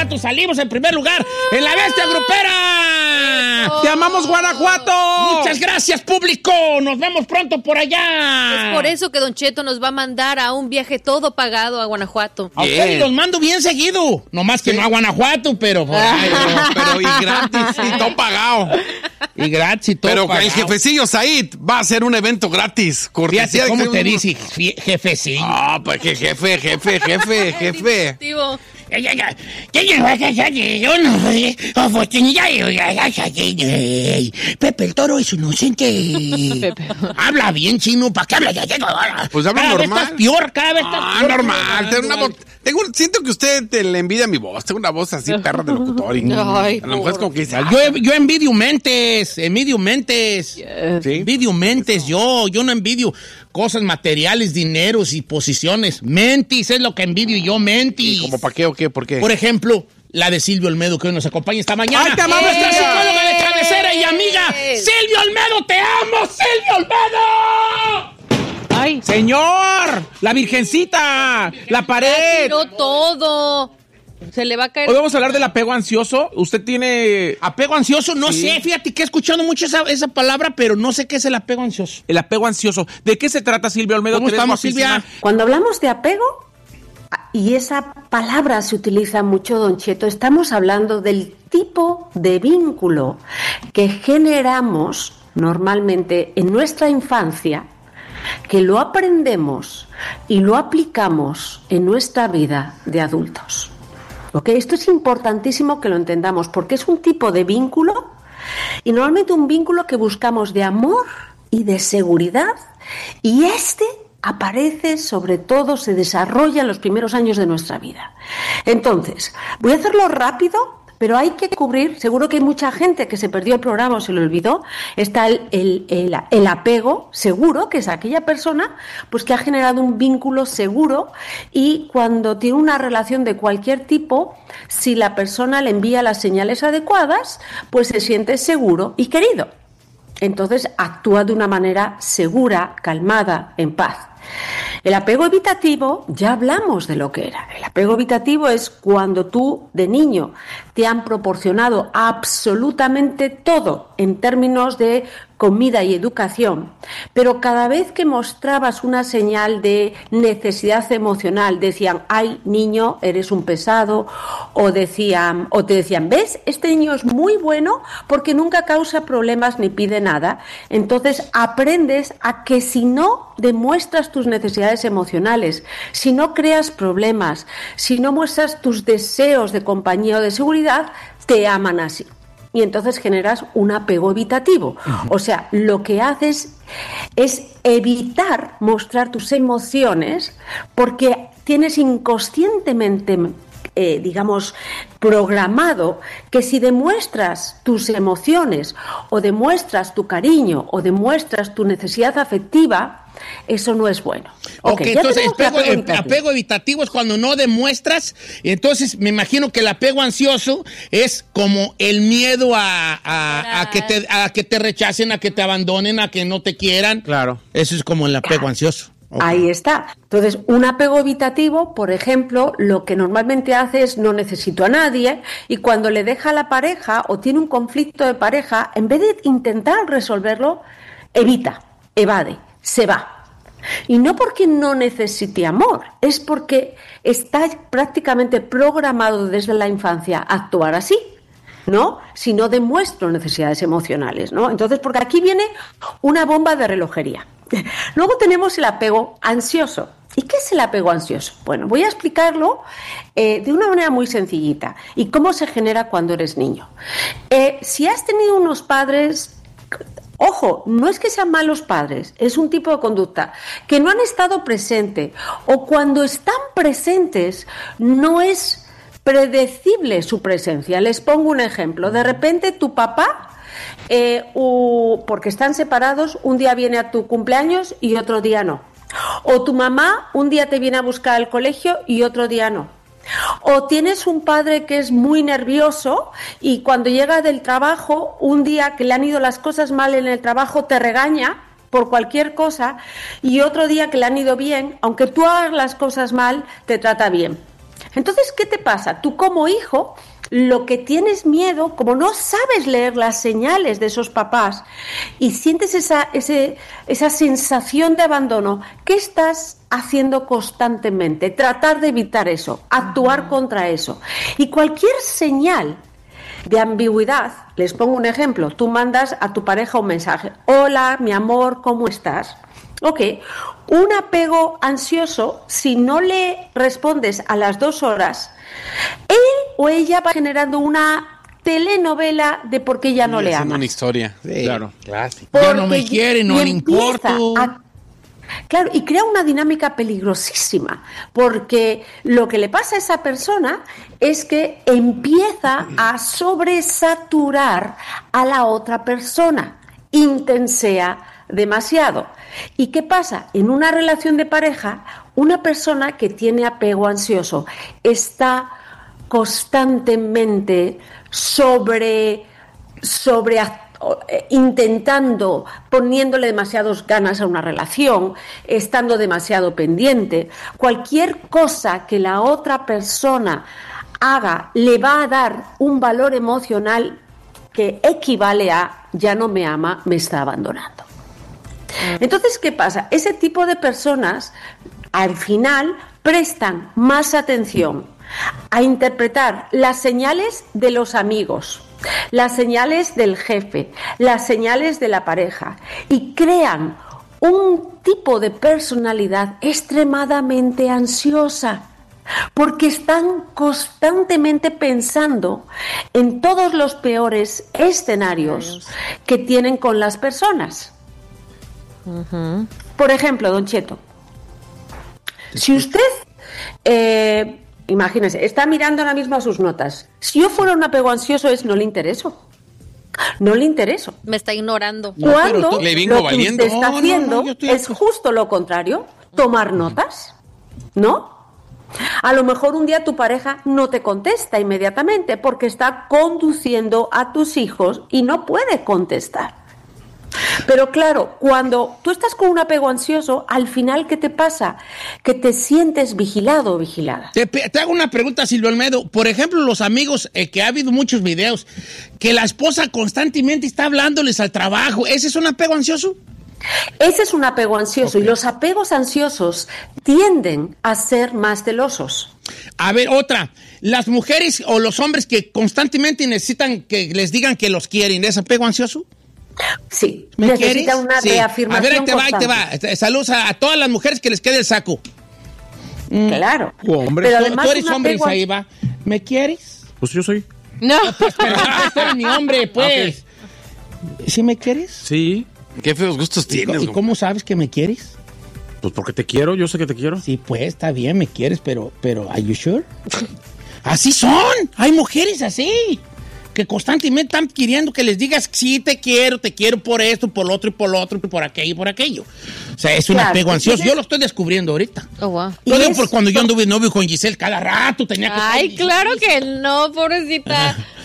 Guanajuato salimos en primer lugar en la Bestia Grupera. ¡Te amamos, Guanajuato! Muchas gracias, público. Nos vemos pronto por allá. Es por eso que Don Cheto nos va a mandar a un viaje todo pagado a Guanajuato. A ustedes los mando bien seguido. Nomás que no a Guanajuato, pero por ahí. Pero y gratis, y todo pagado. Y gratis y todo pero pagado. el jefecillo Said va a hacer un evento gratis. Fíjate cómo te dice, jefecillo. Ah, pues que jefe. Tío. Pepe el Toro es inocente. Habla bien, chino. ¿Para qué habla? Pues habla cada normal. Vez estás peor, cada vez estás peor. Normal. Siento que usted le envidia mi voz. Tengo una voz así, perra de locutor. Y Ay, a lo mejor es como que dice... Yo envidio mentes. ¿Sí? Envidio mentes. Yo no envidio cosas materiales, dineros y posiciones. Mentis es lo que envidio yo, mentis. ¿Y como para qué o qué? ¿Por qué? Por ejemplo, la de Silvio Olmedo, que hoy nos acompaña esta mañana. ¡Ay, te amamos, nuestra psicóloga de cabecera y amiga! ¡Silvio Olmedo, te amo! ¡Silvio Olmedo! ¡Ay! ¡Señor! ¡La virgencita! ¡La pared! Tiró todo. Se le va a caer. Hoy vamos a hablar del apego ansioso. ¿Usted tiene Apego ansioso, no sé, fíjate que he escuchado mucho esa palabra, pero no sé qué es el apego ansioso. el apego ansioso? ¿De qué se trata, Silvia Olmedo? ¿Cómo estamos, Silvia? Cuando hablamos de apego, y esa palabra se utiliza mucho, Don Cheto, estamos hablando del tipo de vínculo que generamos normalmente en nuestra infancia, que lo aprendemos y lo aplicamos en nuestra vida de adultos. ¿Ok? Esto es importantísimo que lo entendamos, porque es un tipo de vínculo, y normalmente un vínculo que buscamos de amor y de seguridad, y aparece, sobre todo, se desarrolla en los primeros años de nuestra vida. Entonces, voy a hacerlo rápido, pero hay que cubrir, seguro que hay mucha gente que se perdió el programa o se lo olvidó, está el apego seguro, que es aquella persona pues que ha generado un vínculo seguro, y cuando tiene una relación de cualquier tipo, si la persona le envía las señales adecuadas, pues se siente seguro y querido. Entonces actúa de una manera segura, calmada, en paz. El apego evitativo, ya hablamos de lo que era. El apego evitativo es cuando tú, de niño, te han proporcionado absolutamente todo en términos de comida y educación, pero cada vez que mostrabas una señal de necesidad emocional, decían, ay, niño, eres un pesado, o te decían, ves, este niño es muy bueno porque nunca causa problemas ni pide nada. Entonces aprendes a que si no demuestras tus necesidades emocionales, si no creas problemas, si no muestras tus deseos de compañía o de seguridad, te aman así. Y entonces generas un apego evitativo. O sea, lo que haces es evitar mostrar tus emociones porque tienes inconscientemente, programado que si demuestras tus emociones o demuestras tu cariño o demuestras tu necesidad afectiva, eso no es bueno. Ok, entonces apego evitativo es cuando no demuestras, y entonces me imagino que el apego ansioso es como el miedo a que te rechacen, a que te abandonen, a que no te quieran. Claro. Eso es como el apego ansioso. Okay. Ahí está. Entonces, un apego evitativo, por ejemplo, lo que normalmente hace es no necesito a nadie, y cuando le deja a la pareja o tiene un conflicto de pareja, en vez de intentar resolverlo, evade, se va. Y no porque no necesite amor, es porque está prácticamente programado desde la infancia a actuar así, ¿no? Si no demuestro necesidades emocionales, ¿no? Entonces, porque aquí viene una bomba de relojería. Luego tenemos el apego ansioso. ¿Y qué es el apego ansioso? Bueno, voy a explicarlo de una manera muy sencillita. ¿Y cómo se genera cuando eres niño? Si has tenido unos padres... Ojo, no es que sean malos padres, es un tipo de conducta que no han estado presentes, o cuando están presentes no es predecible su presencia. Les pongo un ejemplo. De repente tu papá, porque están separados, un día viene a tu cumpleaños y otro día no. O tu mamá un día te viene a buscar al colegio y otro día no. O tienes un padre que es muy nervioso y cuando llega del trabajo, un día que le han ido las cosas mal en el trabajo, te regaña por cualquier cosa, y otro día que le han ido bien, aunque tú hagas las cosas mal, te trata bien. Entonces, ¿qué te pasa? Tú como hijo, lo que tienes miedo, como no sabes leer las señales de esos papás y sientes esa sensación de abandono, ¿qué estás haciendo constantemente? Tratar de evitar eso, actuar contra eso. Y cualquier señal de ambigüedad, les pongo un ejemplo, tú mandas a tu pareja un mensaje: hola, mi amor, ¿cómo estás? Ok, un apego ansioso, si no le respondes a las 2 horas, él o ella va generando una telenovela de por qué ya no le amas. Una historia. Sí, Claro. clásico. Ya no me quiere, no le importo. Claro, y crea una dinámica peligrosísima, porque lo que le pasa a esa persona es que empieza a sobresaturar a la otra persona, intensea demasiado. ¿Y qué pasa? En una relación de pareja, una persona que tiene apego ansioso está constantemente intentando, poniéndole demasiadas ganas a una relación, estando demasiado pendiente. Cualquier cosa que la otra persona haga le va a dar un valor emocional que equivale a: ya no me ama, me está abandonando. Entonces, ¿qué pasa? Ese tipo de personas al final prestan más atención a interpretar las señales de los amigos, las señales del jefe, las señales de la pareja, y crean un tipo de personalidad extremadamente ansiosa, porque están constantemente pensando en todos los peores escenarios que tienen con las personas. Por ejemplo, Don Cheto, si usted, imagínese, está mirando ahora mismo a sus notas. Si yo fuera un apego ansioso, no le intereso. No le intereso. Me está ignorando. Cuando le vengo lo que valiendo. usted está haciendo yo estoy es justo lo contrario, tomar notas, ¿no? A lo mejor un día tu pareja no te contesta inmediatamente porque está conduciendo a tus hijos y no puede contestar. Pero claro, cuando tú estás con un apego ansioso, al final, ¿qué te pasa? Que te sientes vigilado o vigilada. Te hago una pregunta, Silvio Olmedo. Por ejemplo, los amigos, que ha habido muchos videos, que la esposa constantemente está hablándoles al trabajo. ¿Ese es un apego ansioso? Ese es un apego ansioso, y los apegos ansiosos tienden a ser más celosos. A ver, otra. Las mujeres o los hombres que constantemente necesitan que les digan que los quieren, ¿es apego ansioso? Sí, ¿Me necesita quieres? una Sí. reafirmación. A ver, ahí te constante. va. Saludos a todas las mujeres que les quede el saco. Claro. Hombre, pero Tú además eres un hombre, apego- ahí va. ¿Me quieres? Pues yo soy. No. Pero tú eres mi hombre, pues. ¿Sí me quieres? Sí. Qué feos gustos tienes. ¿Y cómo sabes que me quieres? Pues porque te quiero, yo sé que te quiero. Sí, pues, está bien, me quieres, pero, ¿are you sure? Así son. Hay mujeres así, que constantemente están queriendo que les digas, sí, te quiero por esto, por lo otro, y por lo otro, y por aquello, y por aquello. O sea, es un Claro, apego ansioso. entonces- Yo lo estoy descubriendo ahorita. Oh, wow. Yo Y digo, es- por cuando yo anduve novio con Giselle, cada rato tenía que... Ay, claro que no, pobrecita.